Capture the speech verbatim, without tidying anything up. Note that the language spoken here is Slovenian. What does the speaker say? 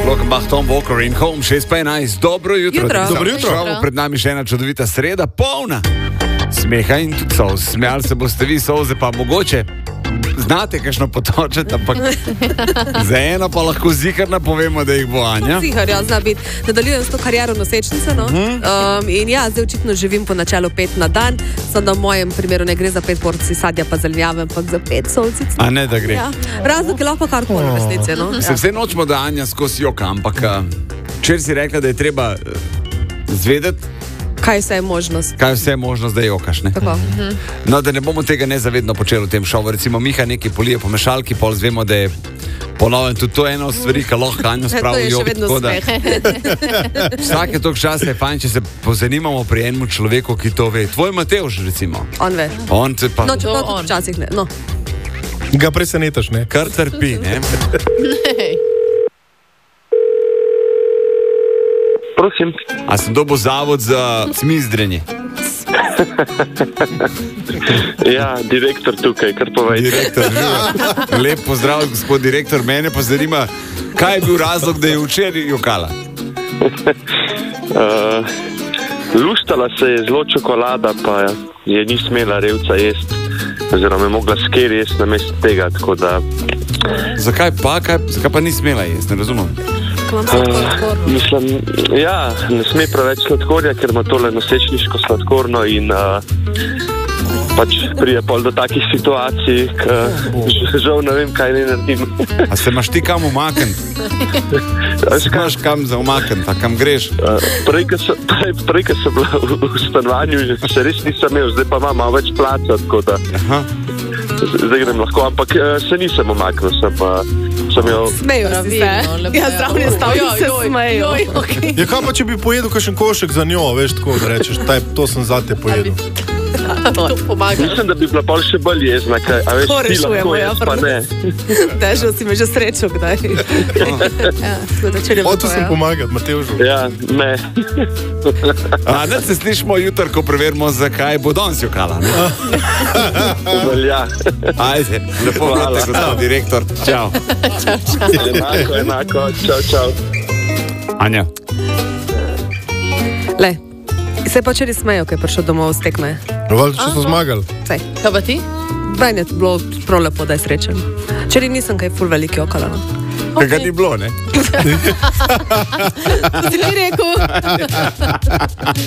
Glockenbach, Tom Walker in Home, šest pa enajst. Dobro jutro. Jutro. Dobro jutro. Šavo, pred nami še ena čudovita sreda, polna smeha in tudi solz. Smejali se boste vi, solze pa mogoče znate kakšno potočiti, ampak za eno pa lahko ziharno povemo, da jih bo Anja. Zihar, ja, zna biti. Nadaljujem s to kariero nosečnice, no. Um, in ja, zdaj očitno živim po načelu pet na dan, samo da v mojem primeru ne gre za pet porcij sadja pa zelenjave, ampak za pet solcic. A ne, da gre. Ja. Razlog je lahko karkoli v resnici, no. Se vse nočemo, da Anja skozi joka, ampak včeraj si rekla, da je treba zvedeti, Kaj vse je možnost? kaj vse je možnost, da jokaš, ne? Tako. No, da ne bomo tega nezavedno počeli v tem šovu. Recimo Miha nekaj polije po mešalki, pol zvemo, da je ponovno tudi to ena od stvari, ki lahko Anjo To spravi je še jok. vedno Tako da smeh. vsake toliko časa je fajn, če se pozanimamo pri enemu človeku, ki to ve. Tvoj Matevž, recimo. On ve. On se pa No, čeprav tudi včasih ne. No. Ga presenetaš, ne? kar trpi, ne? Prosim. A sem dobil zavod za smizdrenje? Ja, direktor tukaj, kar povej. Direktor, živa. Lep pozdrav, gospod direktor. Mene pa zanima, kaj je bil razlog, da je včeraj jokala? Uh, luštala se je zelo čokolada, pa je ni smela revca jesti, oziroma je mogla sker jesti namesto tega, tako da... Zakaj pa, kaj, zakaj pa ni smela jesti, ne razumem. Uh, mislim, ja, ne sme preveč sladkorja, ker ima tole nosečniško sladkorno in uh, pač prije pol do takih situacij, k, žal ne vem, kaj ne naredim. A se imaš ti kam umakniti? Se imaš kam za umakniti, a kam greš? Uh, prej, ko so, prej, prej, ko sem bila v, v stanovanju, se res nisem imel, zdaj pa imam malo več placa, tako da Aha. zdaj grem lahko, ampak uh, se nisem umaknil, sem, uh, sem jo... Smejo si se. Ja, zdravljen stavljen se smejo. Ja, kaj pa, če bi pojedel kakšen košek za njo, veš, tako da rečeš, taj, to sem zate pojedel. To pomaga. Mislim, da bi bila pol še bolj jezna, kaj, a veš, To ti lahko rešujemo, ja, jaz pa ne. Težo si me že srečal, kdaj. Ja, tako da če ne bo O, tu to, sem ja. pomagati, Matevžu. Ja, ne. A ne se slišimo jutr, ko preverimo, zakaj bo danes jokala, ne? Velja. Ajde, lepo Hvala. vidite, gospod direktor. Čau. Enako, enako. Čau, čau. Anja. Le, se pa včeraj smejo, ko je prišel domov z tekme. Valjda, če so zmagali. Sej. Kaj pa ti? Meni je bilo prav lepo, da je srečen. Včeraj nisem kaj ful veliki okala. No. Okay. Kaj ga ni bilo, ne? Si ti rekel?